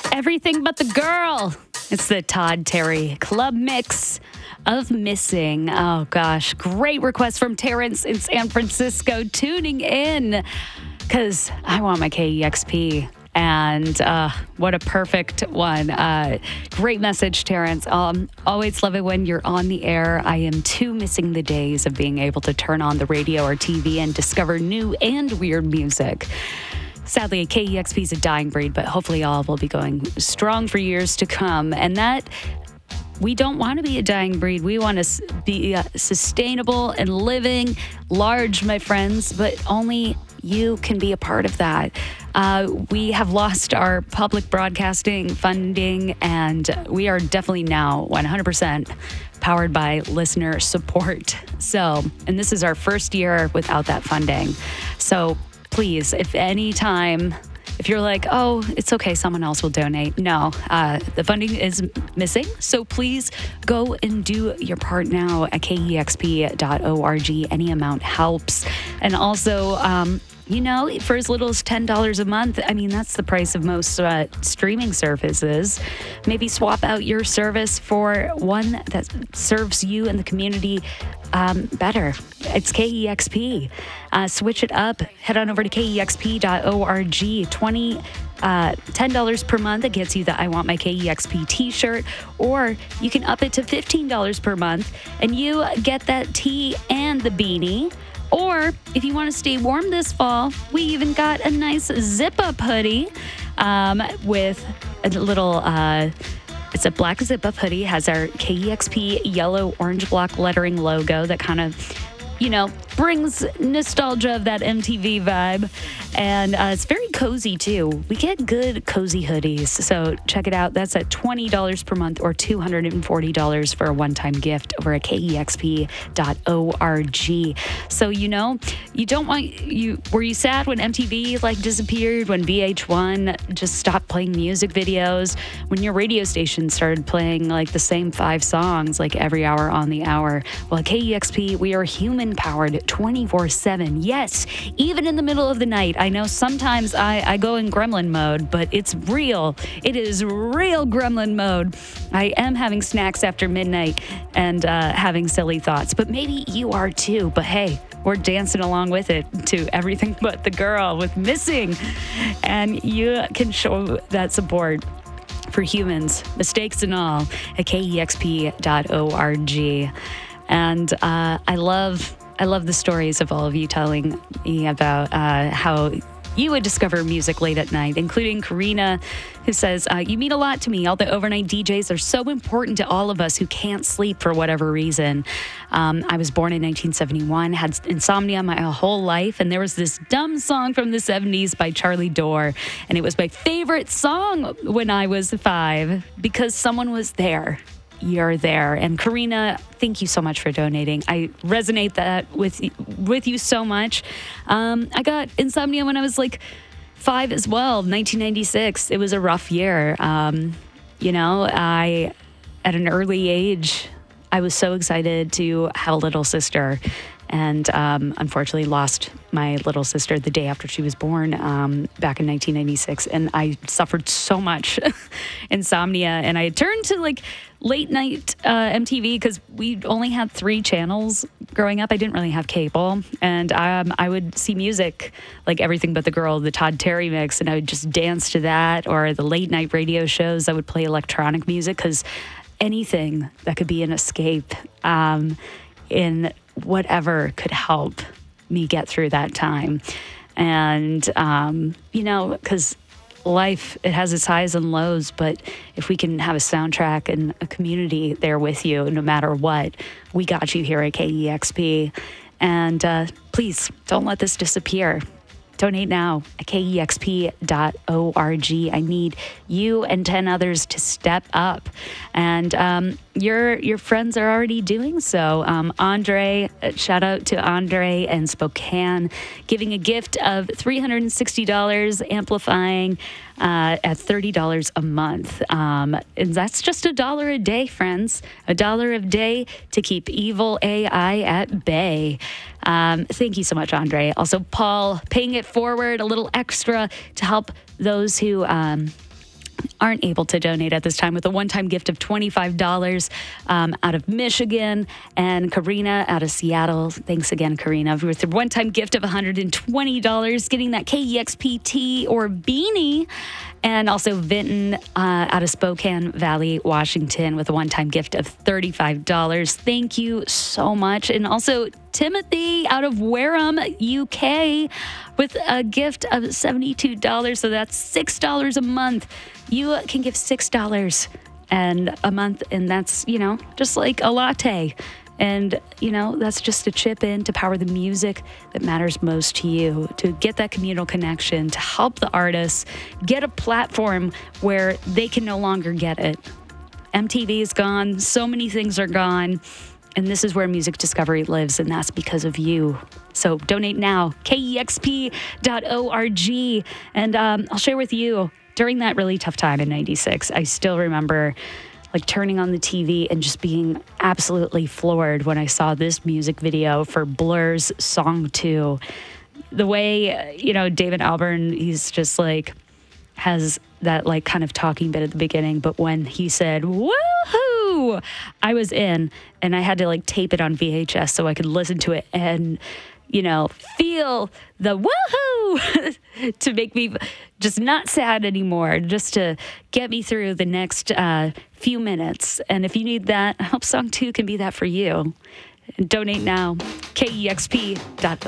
Everything But the Girl. It's the Todd Terry Club Mix of Missing. Oh, gosh. Great request from Terrence in San Francisco tuning in because I want my KEXP. And what a perfect one. Great message, Terrence. Always love it when you're on the air. I am too missing the days of being able to turn on the radio or TV and discover new and weird music. Sadly, KEXP is a dying breed, but hopefully all will be going strong for years to come. And that we don't want to be a dying breed. We want to be sustainable and living large, my friends, but only you can be a part of that. We have lost our public broadcasting funding, and we are definitely now 100% powered by listener support. So, and this is our first year without that funding. So please, if you're like, oh, it's okay, someone else will donate. No, the funding is missing. So please go and do your part now at kexp.org. Any amount helps. And also, for as little as $10 a month, I mean, that's the price of most streaming services. Maybe swap out your service for one that serves you and the community better. It's KEXP. Switch it up. Head on over to kexp.org. $10 per month. It gets you the I Want My KEXP t-shirt, or you can up it to $15 per month and you get that tee and the beanie. Or if you want to stay warm this fall, we even got a nice zip-up hoodie with a little, it's a black zip-up hoodie, has our KEXP yellow orange block lettering logo that kind of, brings nostalgia of that MTV vibe. And it's very cozy, too. We get good cozy hoodies. So check it out. That's at $20 per month or $240 for a one-time gift over at kexp.org. So, you don't want, were you sad when MTV disappeared, when VH1 just stopped playing music videos, when your radio station started playing the same 5 songs every hour on the hour? Well, at KEXP, we are human-powered 24/7. Yes, even in the middle of the night. I know sometimes I go in gremlin mode, but it's real. It is real gremlin mode. I am having snacks after midnight and having silly thoughts, but maybe you are too. But hey, we're dancing along with it to Everything But the Girl with Missing. And you can show that support for humans, mistakes and all, at kexp.org. And I love the stories of all of you telling me about how you would discover music late at night, including Karina, who says, you mean a lot to me. All the overnight DJs are so important to all of us who can't sleep for whatever reason. I was born in 1971, had insomnia my whole life, and there was this dumb song from the 70s by Charlie Dore, and it was my favorite song when I was 5 because someone was there. You're there. And Karina, thank you so much for donating. I resonate that with you so much. I got insomnia when I was 5 as well, 1996. It was a rough year. At an early age, I was so excited to have a little sister. And unfortunately lost my little sister the day after she was born back in 1996. And I suffered so much insomnia. And I turned to late night MTV because we only had 3 channels growing up. I didn't really have cable. And I would see music like Everything But the Girl, the Todd Terry mix. And I would just dance to that, or the late night radio shows. I would play electronic music because anything that could be an escape in whatever could help me get through that time. And, because life, it has its highs and lows, but if we can have a soundtrack and a community there with you, no matter what, we got you here at KEXP. And please don't let this disappear. Donate now at kexp.org. I need you and 10 others to step up. And your friends are already doing so. Andre, shout out to Andre in Spokane, giving a gift of $360, amplifying at $30 a month. And that's just $1 a day, friends. $1 a day to keep evil AI at bay. Thank you so much, Andre. Also, Paul, paying it forward a little extra to help those who aren't able to donate at this time, with a one-time gift of $25 out of Michigan, and Karina out of Seattle. Thanks again, Karina, with a one-time gift of $120, getting that KEXP tee or beanie. And also Vinton out of Spokane Valley, Washington, with a one-time gift of $35. Thank you so much. And also Timothy out of Wareham, UK, with a gift of $72. So that's $6 a month. You can give $6 and a month, and that's, just like a latte. And, that's just to chip in to power the music that matters most to you, to get that communal connection, to help the artists get a platform where they can no longer get it. MTV is gone. So many things are gone. And this is where music discovery lives, and that's because of you. So donate now, KEXP.org. And I'll share with you, during that really tough time in 96, I still remember turning on the TV and just being absolutely floored when I saw this music video for Blur's Song 2. The way, David Albarn, he's just has that kind of talking bit at the beginning, but when he said, woohoo, I was in, and I had to tape it on VHS so I could listen to it and, feel the woohoo to make me just not sad anymore, just to get me through the next few minutes. And if you need that, I hope Song 2 can be that for you. Donate now, KEXP.org.